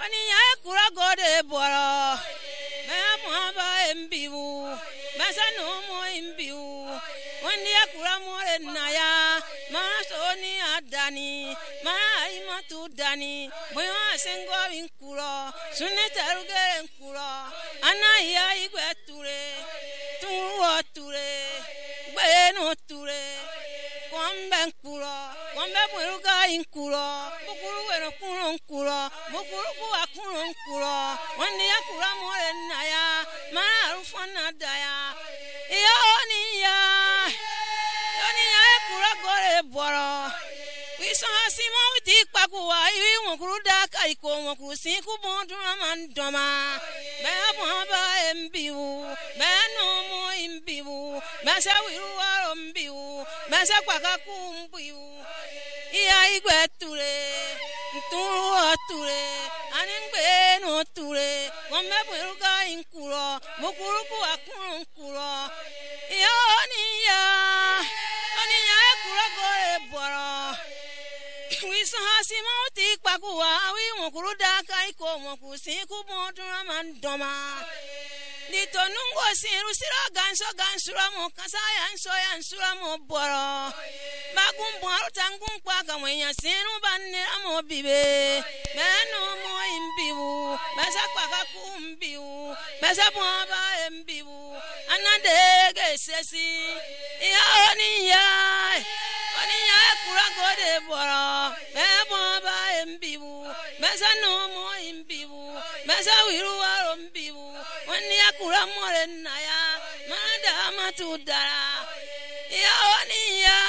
Oni ya kura gode boro. Me mo ba embiu. Me sa no mo embiu. Oni ya kura mo na ya. Ma so ni adani. Ma ima tu dani. Mo asengo inkuro. Suneta ruge inkuro. Ana ya igwe ture. Tuwa ture. Beno ture. Kwambe nkuro. Kwambe mweruga inkuro. Bukuru weno kuno nkuro. Bukuru kuwa kuno nkuro. Wandi ya kura more na ya. Ma arufana daya. Yoni ya kura gore boro. Wiso hasimo witi kpakuwa. Iwi wokuru daka iko wokuru sinku bondura mandoma. Bea mwaba embiu. Bea nomo embiu. Besa wiru waro embiu. Besa kwaka kumbiu. Iya igwe ture. Nturu oture. Anengbe no ture. Wambe mweruga inkuro. Mukuru kuwa kuno nkuro. Yoni ya kura gore boro. Wiso hasimo uti kpakuwa. Awi wokuru daka iko wokuru sinku bondura mandoma. Dito nungo siru siro gansura mo kasaya ansura mo boro. Bagumbo arutangun kwaka mwenya siru banera mo bibe. Beno mo imbiu. Besa kwaka kumbiu. Besa mwaba embiu. Anadege sesi. Oni ya kura gode boro. Bebo ba embiu. Besa no mo imbiu. Besa wiru waro embiu. Wani ya kura more na ya. Madama tudara. Oni ya